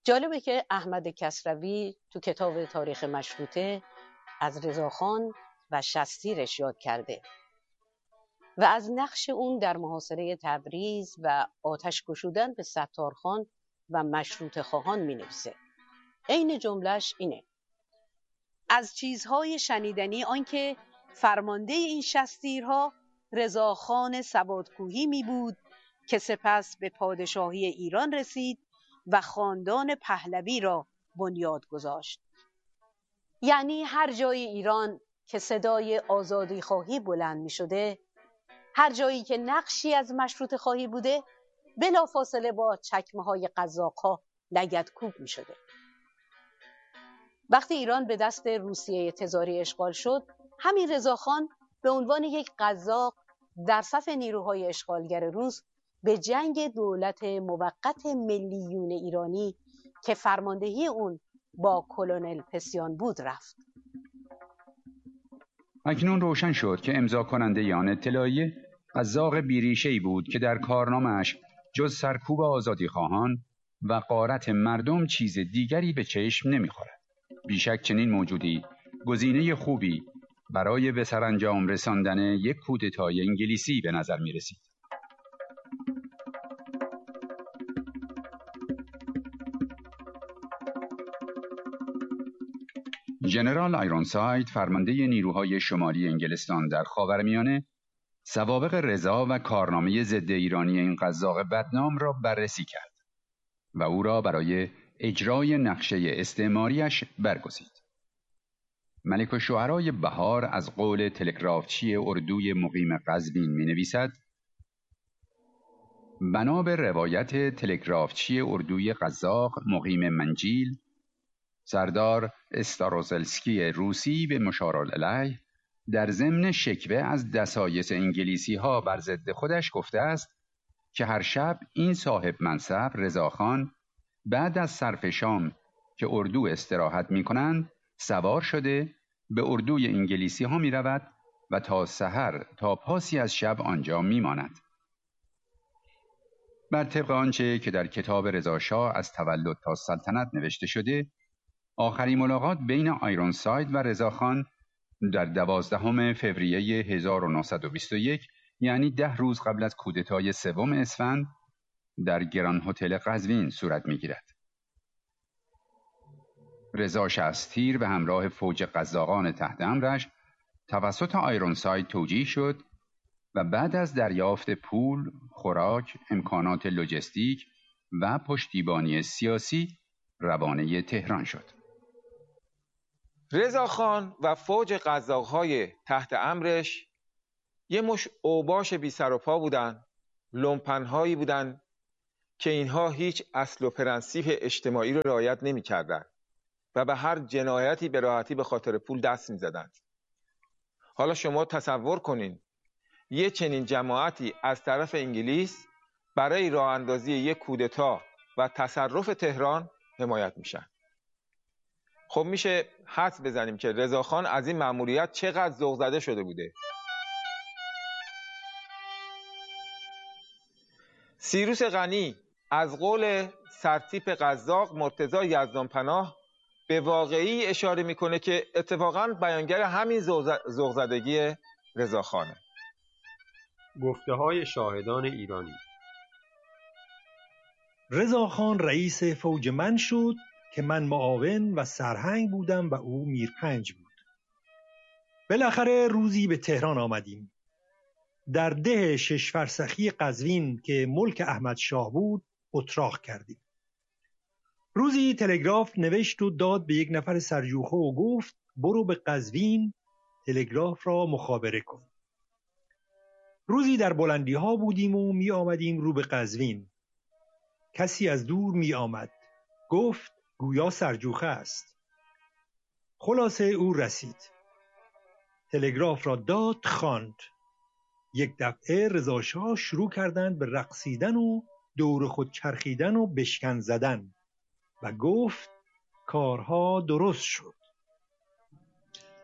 جالبه که احمد کسروی تو کتاب تاریخ مشروطه از رضاخان و شستیرش یاد کرده و از نقش اون در محاصره تبریز و آتش گشودن به ستارخان و مشروطه خواهان می نویسه. عین جملهش اینه: از چیزهای شنیدنی آنکه فرمانده این شستیرها رضاخان سوادکوهی می بود که سپس به پادشاهی ایران رسید و خاندان پهلوی را بنیاد گذاشت. یعنی هر جای ایران که صدای آزادی خواهی بلند می شده، هر جایی که نقشی از مشروطه خواهی بوده، بلافاصله با چکمه های قزاق‌ها لگدکوب می شده. وقتی ایران به دست روسیه تزاری اشغال شد، همین رضاخان به عنوان یک قزاق در صف نیروهای اشغالگر روس به جنگ دولت موقت ملیون ایرانی که فرماندهی اون با کلونل پسیان بود رفت. اکنون روشن شد که امضا کننده آن اطلاعیه قزاق بیریشه‌ای بود که در کارنامه‌اش جز سرکوب آزادی خواهان و غارت مردم چیز دیگری به چشم نمی‌خورد. بیشک چنین موجودی گزینه خوبی برای به سرانجام رساندن یک کودتای انگلیسی به نظر می رسید. ژنرال آیرونساید، فرمانده نیروهای شمالی انگلستان در خاورمیانه، سوابق رضا و کارنامه ضد ایرانی این قزاق بدنام را بررسی کرد و او را برای اجرای نقشه استعماریش برگزید. ملک الشعرای بهار از قول تلگرافچی اردوی مقیم قزوین می نویسد: بنا به روایت تلگرافچی اردوی قزاق مقیم منجیل، سردار استاروزلسکی روسی به مشارالعلیه در ضمن شکوه از دسایس انگلیسی ها بر ضد خودش گفته است که هر شب این صاحب منصب رضاخان بعد از صرف شام که اردو استراحت می کنند سوار شده به اردوی انگلیسی ها می رود و تا سحر تا پاسی از شب آنجا می ماند. بر طبق آنچه که در کتاب رضا شاه از تولد تا سلطنت نوشته شده، آخرین ملاقات بین آیرونساید و رضاخان در 12 فوریه 1921 یعنی 10 روز قبل از کودتای 3 اسفند در گران هتل قزوین صورت می‌گیرد. رضا شستیر به همراه فوج قزاقان تحت امرش توسط آیرونساید توجیه شد و بعد از دریافت پول، خوراک، امکانات لوجستیک و پشتیبانی سیاسی روانه تهران شد. رضاخان و فوج قزاق‌های تحت امرش یه مش اوباش بی سر و پا بودن، لومپن‌هایی بودن که اینها هیچ اصل و پرنسیپ اجتماعی رو رعایت نمی‌کردند و به هر جنایتی به راحتی به خاطر پول دست می‌زدند. حالا شما تصور کنین یه چنین جماعتی از طرف انگلیس برای راه اندازی یک کودتا و تصرف تهران حمایت میشن. خب میشه حدس بزنیم که رضاخان از این مأموریت چقدر ذوق زده شده بوده. سیروس غنی از قول سرتیپ قزاق مرتضی یزدانپناه به واقعی اشاره میکنه که اتفاقاً بیانگر همین ذوق زدگی رضاخانه. گفته‌های شاهدان ایرانی: رضاخان رئیس فوج من شد که من معاون و سرهنگ بودم و او میرپنج بود. بالاخره روزی به تهران آمدیم. در ده 6 فرسخی قزوین که ملک احمد شاه بود اتراق کردیم. روزی تلگراف نوشت و داد به یک نفر سرجوخه و گفت برو به قزوین تلگراف را مخابره کن. روزی در بلندی ها بودیم و می آمدیم رو به قزوین. کسی از دور می آمد. گفت گویا سرجوخه است. خلاصه او رسید. تلگراف را داد خواند. یک دفعه رضا شاه شروع کردند به رقصیدن و دور خود چرخیدن و بشکن زدن و گفت کارها درست شد.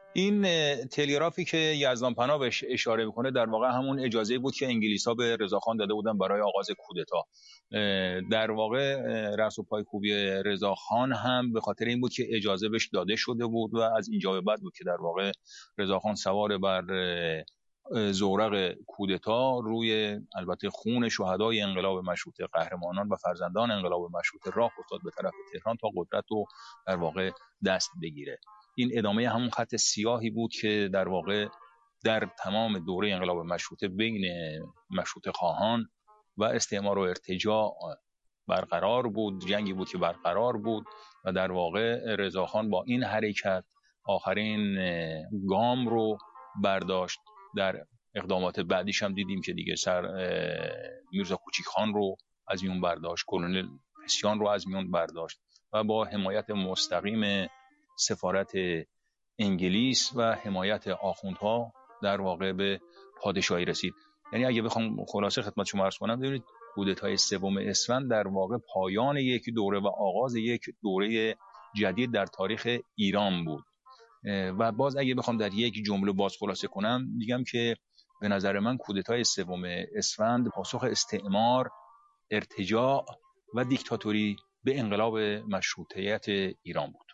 این تلگرافی که یزدانپناه بهش اشاره میکنه در واقع همون اجازه بود که انگلیس‌ها به رضاخان داده بودن برای آغاز کودتا. در واقع رأس و پایکوبی رضاخان هم به خاطر این بود که اجازه بهش داده شده بود و از اینجا به بعد بود که در واقع رضاخان سوار بر زورق کودتا روی البته خون شهدای انقلاب مشروطه، قهرمانان و فرزندان انقلاب مشروطه، راه افتاد به طرف تهران تا قدرت رو در واقع دست بگیره. این ادامه همون خط سیاهی بود که در واقع در تمام دوره انقلاب مشروطه بین مشروطه خواهان و استعمار و ارتجاع برقرار بود، جنگی بود که برقرار بود و در واقع رضاخان با این حرکت آخرین گام رو برداشت. در اقدامات بعدیش هم دیدیم که دیگه میرزا کوچیک خان رو از میون برداشت، کلونل پسیان رو از میون برداشت و با حمایت مستقیم سفارت انگلیس و حمایت آخوندها در واقع به پادشاهی رسید. یعنی اگه بخوام خلاصه خدمت شما عرض کنم، ببینید کودتای 3 اسفند در واقع پایان یک دوره و آغاز یک دوره جدید در تاریخ ایران بود. و باز اگه بخوام در یک جمله باز خلاصه کنم، میگم که به نظر من کودتای 3 اسفند پاسخ استعمار، ارتجاع و دیکتاتوری به انقلاب مشروطیت ایران بود.